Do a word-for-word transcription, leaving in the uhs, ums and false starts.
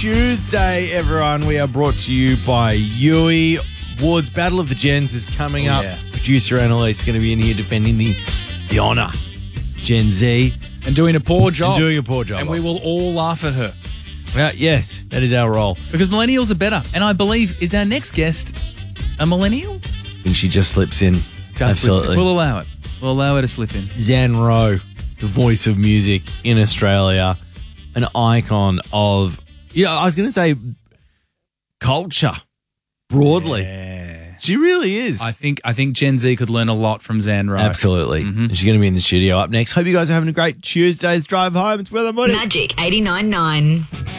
Tuesday, everyone. We are brought to you by Yui. Ward's Battle of the Gens is coming Oh, up. yeah. Producer Annalise is going to be in here defending the, the honour. Gen Z. And doing a poor job. And doing a poor job. And we will all laugh at her. Uh, yes, that is our role. Because millennials are better. And I believe, is our next guest a millennial? I think she just slips in. Just slips Absolutely. in. We'll allow it. We'll allow her to slip in. Zan Rowe, the voice of music in Australia, an icon of, you know, I was going to say culture broadly. Yeah. She really is. I think I think Gen Z could learn a lot from Zan Rowe. Absolutely. Mm-hmm. And she's going to be in the studio up next. Hope you guys are having a great Tuesday's drive home. It's Weather Money. Magic eighty-nine point nine.